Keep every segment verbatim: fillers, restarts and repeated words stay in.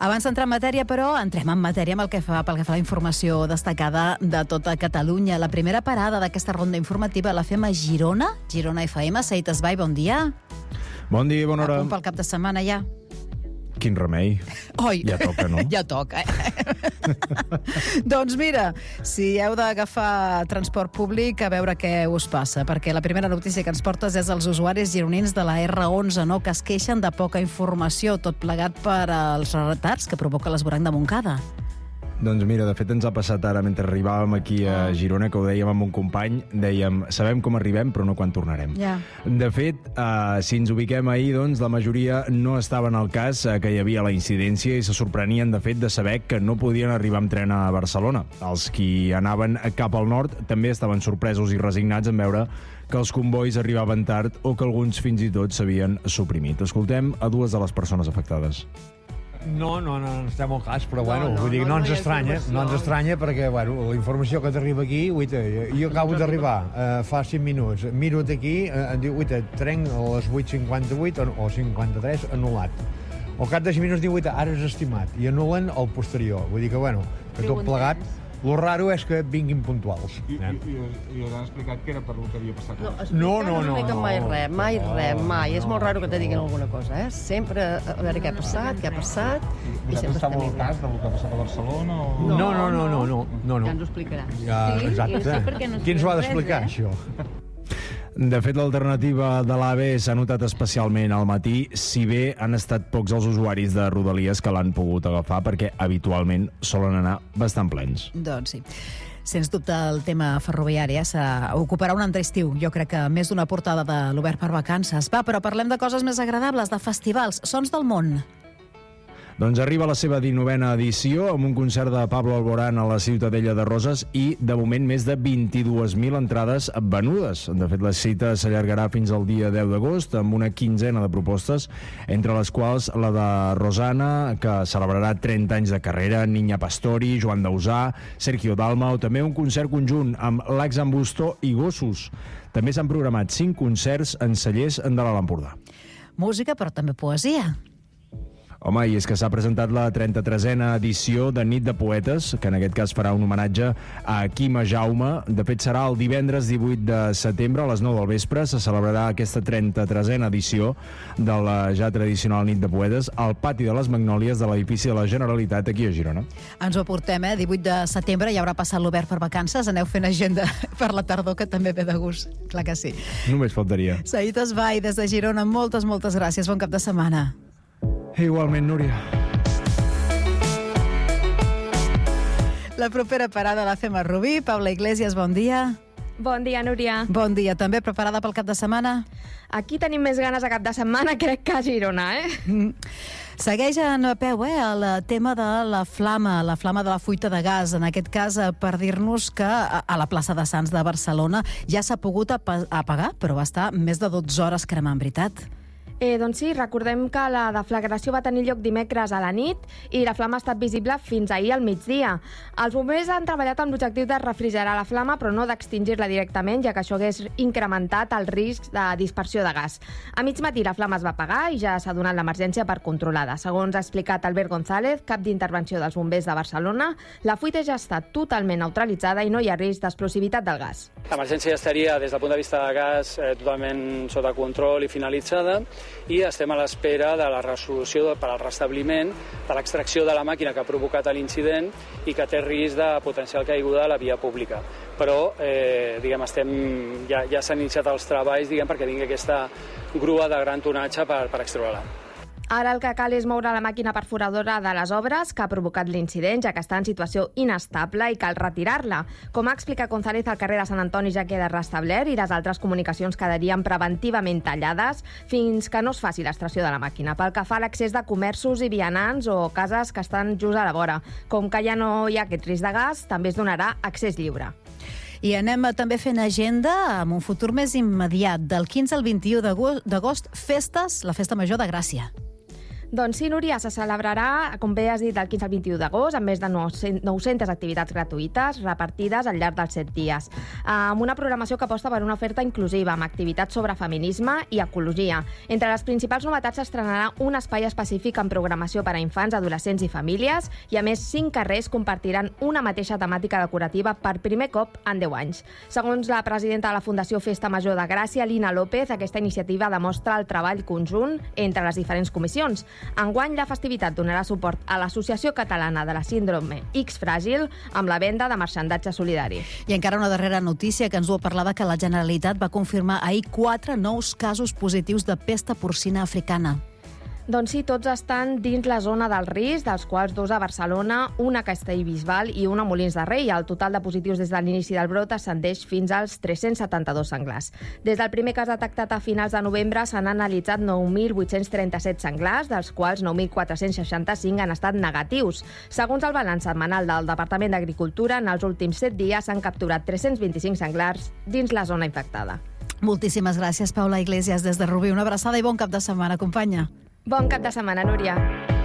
Abans d'entrar en matèria, però, entrem en matèria amb el que fa, pel que fa a la informació destacada de tota Catalunya. La primera parada d'aquesta ronda informativa la fem a Girona, Girona F M. Saït Esbai, bon dia. Bon dia, bona hora. A punt pel cap de setmana ja. Quin remei. Oi. Ja toca, no? Ja toca, eh? Doncs mira, si heu d'agafar transport públic, a veure què us passa, perquè la primera notícia que ens portes és els usuaris gironins de la erre onze, no?, que es queixen de poca informació, tot plegat per als retards que provoca l'esvoranc de Montcada. Doncs mira, de fet ens ha passat ara mentre arribàvem aquí a Girona, que ho dèiem amb un company, dèiem, sabem com arribem però no quan tornarem. Ja. De fet, eh, si ens ubiquem ahir, doncs la majoria no estaven al cas eh, que hi havia la incidència i se sorprenien de fet de saber que no podien arribar amb tren a Barcelona. Els qui anaven cap al nord també estaven sorpresos i resignats en veure que els convois arribaven tard o que alguns fins i tot s'havien suprimit. Escoltem a dues de les persones afectades. No, no, no ens fem el cas, però No, bueno, no, vull dir, no, no ens no hi ha estranya, informació. no ens estranya perquè, bueno, la informació que t'arriba aquí, uita, jo acabo d'arribar eh, fa cinc minuts, miro aquí, eh, em diu, uita, tren a les vuit cinquanta-vuit o, o cinquanta-tres anul·lat. Al cap de cinc minuts diu, uita, ara és estimat, i anulen el posterior. Vull dir que, bueno, que tot plegat, lo raro és que vinguin puntuals. I, eh? i, i, i us han explicat que era per el que havia passat. No, No, no, no, no expliquen mai no. res, mai No, res, mai. És no, molt raro que te diguin no. alguna cosa, eh? Sempre a veure què ha passat, què ha passat, i Vosaltres sempre estàveu estem al cas igual. del que ha passat a Barcelona? O... No, no, no, no, no, no, no. Ja ens ho explicaràs. Ja, Sí, exacte. jo sé perquè no Qui ens ho ha sabem d'explicar, res, eh? això? De fet, l'alternativa de l'AVE s'ha notat especialment al matí, si bé han estat pocs els usuaris de Rodalies que l'han pogut agafar, perquè habitualment solen anar bastant plens. Doncs sí. Sens dubte el tema ferroviari eh, ocuparà un altre estiu. Jo crec que més d'una portada de l'Obert per Vacances. Va, però parlem de coses més agradables, de festivals. Sons del món. Doncs arriba la seva dinovena edició amb un concert de Pablo Alborán a la Ciutadella de Roses i, de moment, més de vint-i-dues mil entrades venudes. De fet, la cita s'allargarà fins al dia deu d'agost amb una quinzena de propostes, entre les quals la de Rosana, que celebrarà trenta anys de carrera, Niña Pastori, Joan Dausà, Sergio Dalma, o també un concert conjunt amb l'Ax Ambustó i Gossos. També s'han programat cinc concerts en cellers de l'Alt Empordà. Música, però també poesia. Home, i és que s'ha presentat la trenta-tresena edició de Nit de Poetes, que en aquest cas farà un homenatge a Quima Jaume. De fet, serà el divendres divuit de setembre a les nou del vespre. Se celebrarà aquesta trenta-tresena edició de la ja tradicional Nit de Poetes al pati de les Magnòlies de l'edifici de la Generalitat aquí a Girona. Ens ho aportem, eh? divuit de setembre ja haurà passat l'Obert per Vacances. Aneu fent agenda per la tardor, que també ve de gust. Clar que sí. Només faltaria. Saït Esbai, des de Girona, moltes, moltes gràcies. Bon cap de setmana. Igualment, Núria. La propera parada la fem a Rubí. Paula Iglesias, bon dia. Bon dia, Núria. Bon dia. També preparada pel cap de setmana? Aquí tenim més ganes a cap de setmana, crec que a Girona, eh? Mm. Segueix en peu eh, el tema de la flama, la flama de la fuita de gas. En aquest cas, eh, per dir-nos que a a la plaça de Sants de Barcelona ja s'ha pogut apa- apagar, però va estar més de dotze hores cremant, veritat? Eh, doncs sí, recordem que la deflagració va tenir lloc dimecres a la nit i la flama ha estat visible fins ahir al migdia. Els bombers han treballat amb l'objectiu de refrigerar la flama, però no d'extingir-la directament, ja que això hagués incrementat el risc de dispersió de gas. A mig matí la flama es va apagar i ja s'ha donat l'emergència per controlada. Segons ha explicat Albert González, cap d'intervenció dels bombers de Barcelona, la fuita ja està totalment neutralitzada i no hi ha risc d'explosivitat del gas. L'emergència ja estaria, des del punt de vista de gas, eh, totalment sota control i finalitzada, i estem a l'espera de la resolució de, per al restabliment de l'extracció de la màquina que ha provocat l'incident i que té risc de potencial caiguda a la via pública. Però eh, diguem, estem, ja, ja s'han iniciat els treballs diguem, perquè vingui aquesta grua de gran tonatge per, per extreure-la. Ara el que cal és moure la màquina perforadora de les obres que ha provocat l'incident, ja que està en situació inestable i cal retirar-la. Com ha explicat González, el carrer de Sant Antoni ja queda restablert i les altres comunicacions quedarien preventivament tallades fins que no es faci l'extracció de la màquina. Pel que fa a l'accés de comerços i vianants o cases que estan just a la vora. Com que ja no hi ha aquest risc de gas, també es donarà accés lliure. I anem també fent agenda amb un futur més immediat. Del quinze al vint-i-u d'agost, festes, la Festa Major de Gràcia. Doncs sí, Núria, se celebrarà, com bé has dit, del quinze al vint-i-u d'agost, amb més de nou-centes activitats gratuïtes repartides al llarg dels set dies, amb una programació que aposta per una oferta inclusiva, amb activitats sobre feminisme i ecologia. Entre les principals novetats s'estrenarà un espai específic en programació per a infants, adolescents i famílies, i a més cinc carrers compartiran una mateixa temàtica decorativa per primer cop en deu anys. Segons la presidenta de la Fundació Festa Major de Gràcia, Lina López, aquesta iniciativa demostra el treball conjunt entre les diferents comissions. Enguany, la festivitat donarà suport a l'Associació Catalana de la Síndrome X Fràgil amb la venda de marxandatge solidari. I encara una darrera notícia que ens du a parlar de que la Generalitat va confirmar ahir quatre nous casos positius de pesta porcina africana. Doncs sí, tots estan dins la zona del risc, dels quals dos a Barcelona, una a Castellbisbal i una a Molins de Rei. El total de positius des de l'inici del brot ascendeix fins als tres-cents setanta-dos senglars. Des del primer cas detectat a finals de novembre s'han analitzat nou mil vuit-cents trenta-set senglars, dels quals nou mil quatre-cents seixanta-cinc han estat negatius. Segons el balanç setmanal del Departament d'Agricultura, en els últims set dies s'han capturat tres-cents vint-i-cinc senglars dins la zona infectada. Moltíssimes gràcies, Paula Iglesias, des de Rubí. Una abraçada i bon cap de setmana, companya. Bon cap de setmana, Núria.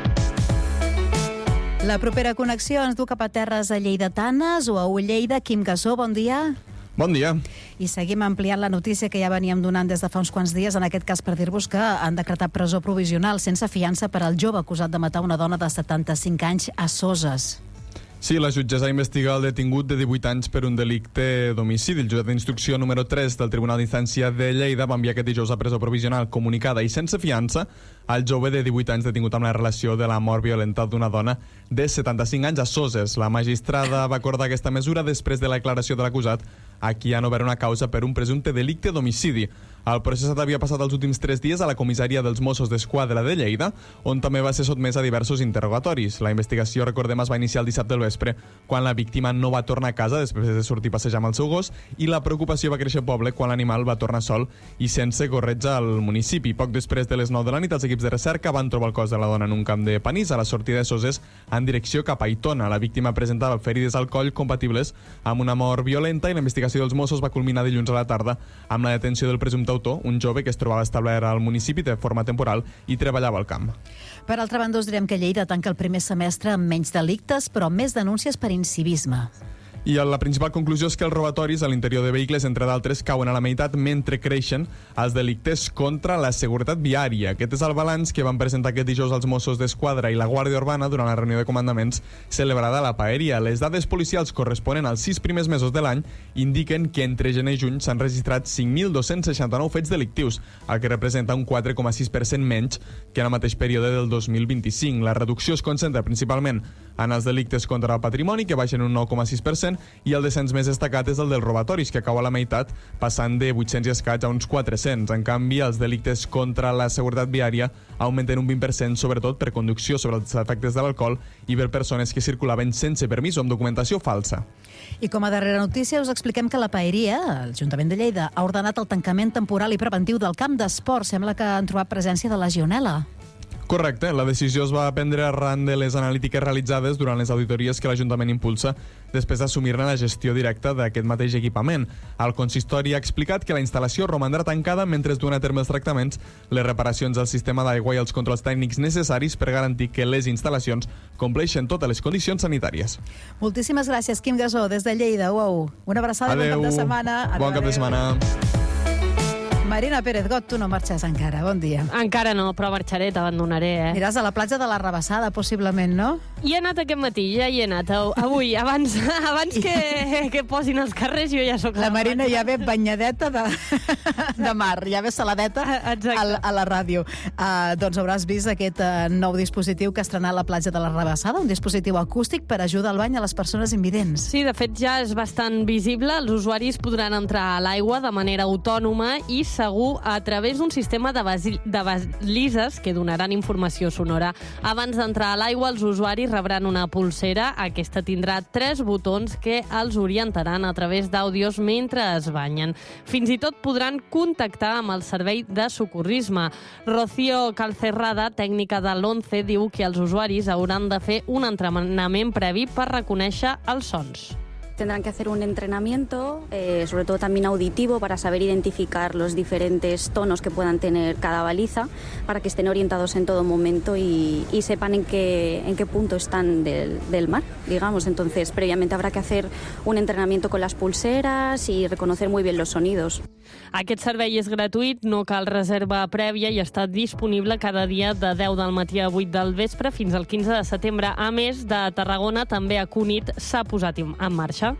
La propera connexió ens du cap a terres lleidatanes o a Lleida. Quim Gasó, bon dia. Bon dia. I seguim ampliant la notícia que ja veníem donant des de fa uns quants dies, en aquest cas per dir-vos que han decretat presó provisional sense fiança per al jove acusat de matar una dona de setanta-cinc anys a Soses. Sí, la jutgessa investiga el detingut de divuit anys per un delicte d'homicidi. El jutjat d'instrucció número tres del Tribunal d'Instància de Lleida va enviar aquest dijous a presó provisional comunicada i sense fiança al jove de divuit anys detingut amb la relació de la mort violenta d'una dona de setanta-cinc anys a Soses. La magistrada va acordar aquesta mesura després de la declaració de l'acusat, a qui han obert una causa per un presumpte delicte d'homicidi. El processat havia passat els últims tres dies a la comissaria dels Mossos d'Esquadra de Lleida, on també va ser sotmès a diversos interrogatoris. La investigació, recordem, es va iniciar el dissabte al vespre, quan la víctima no va tornar a casa després de sortir a passejar amb el seu gos, i la preocupació va créixer al poble quan l'animal va tornar sol i sense corretja al municipi. Poc després de les nou de la nit, els equips de recerca van trobar el cos de la dona en un camp de panís a la sortida de Soses en direcció cap a Aitona. La víctima presentava ferides al coll compatibles amb una mort violenta i la investigació dels Mossos va culminar dilluns a la tarda amb la detenció del presumpte autor, un jove que es trobava establert al municipi de forma temporal i treballava al camp. Per altra banda, us direm que Lleida tanca el primer semestre amb menys delictes, però més denúncies per incivisme. I la principal conclusió és que els robatoris a l'interior de vehicles, entre d'altres, cauen a la meitat mentre creixen els delictes contra la seguretat viària. Aquest és el balanç que van presentar aquest dijous els Mossos d'Esquadra i la Guàrdia Urbana durant la reunió de comandaments celebrada a la Paeria. Les dades policials corresponen als sis primers mesos de l'any indiquen que entre gener i juny s'han registrat cinc mil dos-cents seixanta-nou fets delictius, el que representa un quatre coma sis per cent menys que en el mateix període del dos mil vint-i-cinc. La reducció es concentra principalment en els delictes contra el patrimoni, que baixen un nou coma sis per cent, i el descens més destacat és el dels robatoris, que cau a la meitat, passant de vuit-cents i escaig a uns quatre-cents. En canvi, els delictes contra la seguretat viària augmenten un vint per cent, sobretot per conducció sobre els efectes de l'alcohol i per persones que circulaven sense permís o amb documentació falsa. I com a darrera notícia us expliquem que la Paeria, l'Ajuntament de Lleida, ha ordenat el tancament temporal i preventiu del camp d'esport. Sembla que han trobat presència de legionel·la. Correcte, la decisió es va prendre arran de les analítiques realitzades durant les auditories que l'Ajuntament impulsa després d'assumir-ne la gestió directa d'aquest mateix equipament. El consistori ha explicat que la instal·lació romandrà tancada mentre es duen a terme els tractaments, les reparacions al sistema d'aigua i els controls tècnics necessaris per garantir que les instal·lacions compleixen totes les condicions sanitàries. Moltíssimes gràcies, Quim Gasó, des de Lleida. Uau. Una abraçada i bon cap de setmana. Adeu, bon cap de setmana. Marina Pérez Got, tu no marxes encara. Bon dia. Encara no, però marxaré, t'abandonaré, eh? Aniràs a la platja de la Rabassada, possiblement, no? Hi he anat aquest matí, ja hi he anat. Avui, abans, abans que, que posin els carrers, jo ja sóc la, la Marina ja ve banyadeta de, de mar, ja ve saladeta a, a la ràdio. Uh, doncs hauràs vist aquest uh, nou dispositiu que ha estrenat la platja de la Rabassada, un dispositiu acústic per ajudar al bany a les persones invidents. Sí, de fet ja és bastant visible. Els usuaris podran entrar a l'aigua de manera autònoma i segur a través d'un sistema de, de balises que donaran informació sonora. Abans d'entrar a l'aigua, els usuaris rebran una pulsera. Aquesta tindrà tres botons que els orientaran a través d'àudios mentre es banyen. Fins i tot podran contactar amb el servei de socorrisme. Rocío Calcerrada, tècnica de l'ONCE, diu que els usuaris hauran de fer un entrenament previ per reconèixer els sons. Tendrán que hacer un entrenamiento, eh, sobre todo también auditivo, para saber identificar los diferentes tonos que puedan tener cada baliza, para que estén orientados en todo momento y, y sepan en qué, en qué punto están del, del mar, digamos. Entonces, previamente habrá que hacer un entrenamiento con las pulseras y reconocer muy bien los sonidos. Aquest servei és gratuït, no cal reserva prèvia i està disponible cada dia de deu del matí a vuit del vespre fins al quinze de setembre. A més, de Tarragona, també a Cunit s'ha posat en marxa.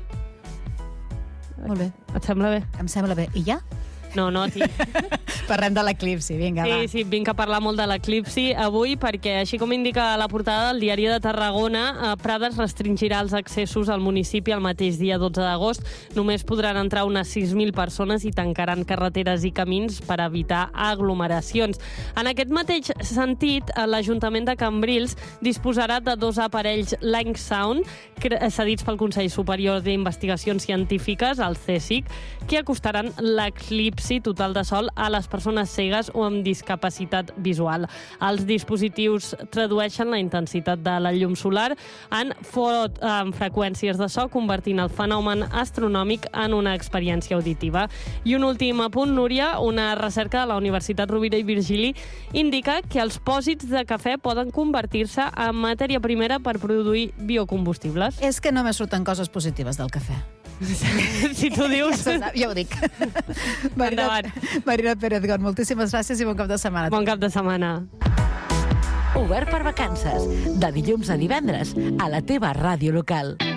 Molt bé. Et sembla bé? Em sembla bé. I ja? No, no, tio. Parlem de l'eclipsi, vinga, sí, va. Sí, sí, vinc a parlar molt de l'eclipsi avui perquè, així com indica la portada del Diari de Tarragona, Prades restringirà els accessos al municipi el mateix dia dotze d'agost. Només podran entrar unes sis mil persones i tancaran carreteres i camins per evitar aglomeracions. En aquest mateix sentit, l'Ajuntament de Cambrils disposarà de dos aparells Lang Sound cedits pel Consell Superior d'Investigacions Científiques, el CSIC, que acostaran l'eclipsi total de sol a les persones cegues o amb discapacitat visual. Els dispositius tradueixen la intensitat de la llum solar en, fot, en freqüències de so, convertint el fenomen astronòmic en una experiència auditiva. I un últim apunt, Núria, una recerca de la Universitat Rovira i Virgili indica que els pòsits de cafè poden convertir-se en matèria primera per produir biocombustibles. És que només surten coses positives del cafè. Si tu dius... Ja, ja ho dic. Marinat, Marinat Pérez Gon, moltíssimes gràcies i bon cap de setmana. Bon cap de setmana. Obert per vacances, de dilluns a divendres, a la teva ràdio local.